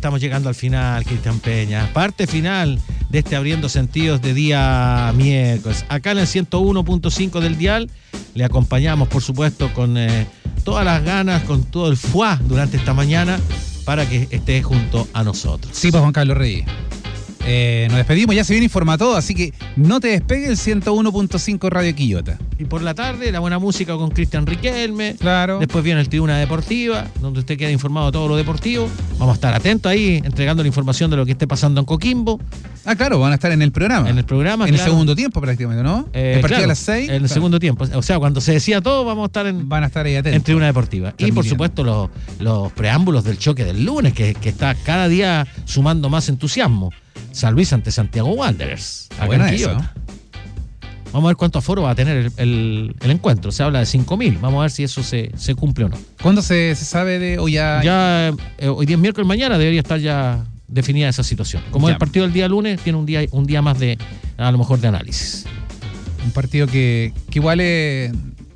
estamos llegando al final, Cristian Peña. Parte final de este Abriendo Sentidos de día miércoles. Acá en el 101.5 del dial le acompañamos, por supuesto, con todas las ganas, con todo el fuá durante esta mañana para que esté junto a nosotros. Sí, pues Juan Carlos Reyes. Nos despedimos, ya se viene Informatodo, así que no te despegue el 101.5 Radio Quillota. Y por la tarde, la buena música con Cristian Riquelme. Claro. Después viene el Tribuna Deportiva, donde usted queda informado de todo lo deportivo. Vamos a estar atentos ahí, entregando la información de lo que esté pasando en Coquimbo. Ah, claro, van a estar en el programa. En el programa, En claro. el segundo tiempo prácticamente, ¿no? El partido a las 6. En el segundo tiempo. O sea, cuando se decía todo, vamos a estar van a estar ahí atentos. en Tribuna Deportiva. Y por supuesto los preámbulos del choque del lunes, que está cada día sumando más entusiasmo. San Luis ante Santiago Wanderers. Bueno, eso. Vamos a ver cuánto aforo va a tener el encuentro. Se habla de 5.000. Vamos a ver si eso se cumple o no. ¿Cuándo se sabe de o ya? Ya hoy día es miércoles, mañana debería estar ya definida esa situación. Como el partido del día lunes, tiene un día más de, a lo mejor, de análisis. Un partido que igual es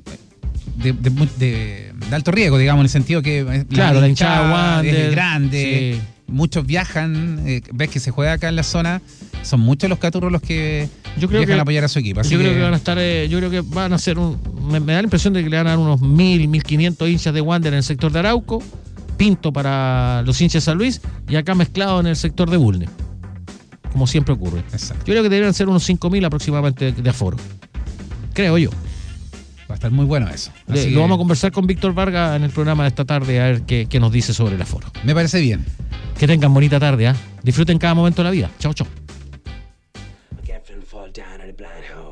de alto riesgo, digamos, en el sentido que claro, la hinchada Wander es grande. Sí. Muchos viajan, ves que se juega acá en la zona, son muchos los caturros los que viajan a apoyar a su equipo. Así creo que van a estar, yo creo que van a ser me da la impresión de que le van a dar unos 1.500 hinchas de Wander en el sector de Arauco, Pinto para los hinchas de San Luis y acá mezclado en el sector de Bulnes, como siempre ocurre. Exacto. Yo creo que deberían ser unos 5.000 aproximadamente de aforo, creo yo. Va a estar muy bueno eso. Lo vamos a conversar con Víctor Vargas en el programa de esta tarde a ver qué nos dice sobre el aforo. Me parece bien. Que tengan bonita tarde, ¿eh? Disfruten cada momento de la vida. Chao, chao.